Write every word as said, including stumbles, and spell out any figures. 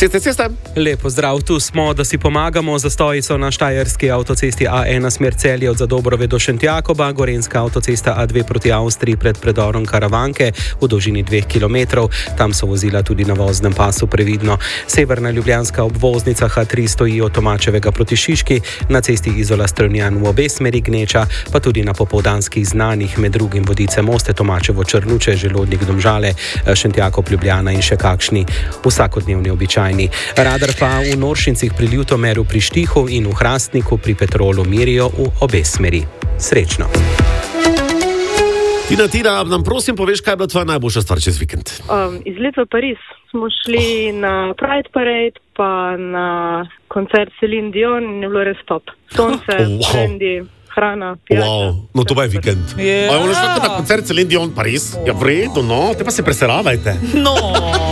Ceste, ceste. Lepo zdrav, tu smo, da si pomagamo. Zastoji so na štajerski avtocesti A ena smer Celje od Zadobrove do Šentjakoba, gorenska avtocesta A dve proti Avstriji pred predorom Karavanke v dolžini dveh kilometrov. Tam so vozila tudi na voznem pasu previdno. Severna ljubljanska obvoznica H tri stoji od Tomačevega proti Šiški, na cesti Izola Strunjan v obe smeri gneča, pa tudi na popoldanskih znanih, med drugim Vodice Moste, Tomačevo Črnuče, Želodnik Domžale, Šentjakov Ljubljana in še kakšni vsakodnevni običajni. Radar pa v Noršincih pri Ljutomeru pri Štihu in v Hrastniku pri Petrolu merijo v obe smeri. Srečno. Tina, Tina, nam prosim poveš, kaj je bila tvoja najboljša stvar čez vikend? Um, izlet v Pariz. Smo šli oh. na Pride Parade, pa na koncert Celine Dion in je bilo res top. Sonce, oh, wow. Trendi, hrana, pijača. Wow. No, to je vikend. Yeah. A je ono šlo na koncert Celine Dion Pariz? Ja, v redu, no, te pa se preseravajte. No.